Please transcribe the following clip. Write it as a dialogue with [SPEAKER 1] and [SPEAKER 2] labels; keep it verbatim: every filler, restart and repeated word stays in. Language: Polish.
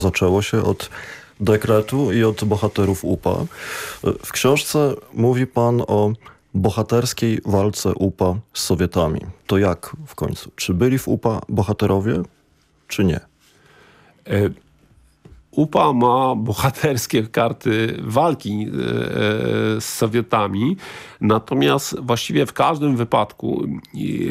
[SPEAKER 1] Zaczęło się od dekretu i od bohaterów U P A. W książce mówi pan o bohaterskiej walce U P A z Sowietami. To jak w końcu? Czy byli w U P A bohaterowie, czy nie?
[SPEAKER 2] U P A ma bohaterskie karty walki z Sowietami, natomiast właściwie w każdym wypadku